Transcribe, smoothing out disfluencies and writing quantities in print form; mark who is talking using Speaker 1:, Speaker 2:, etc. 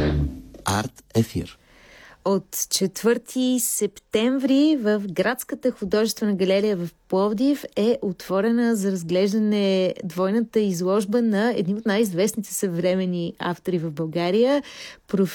Speaker 1: Арт Ефир.
Speaker 2: От 4 септември в Градската художествена галерия в Пловдив е отворена за разглеждане двойната изложба на едни от най-известните съвременни автори в България.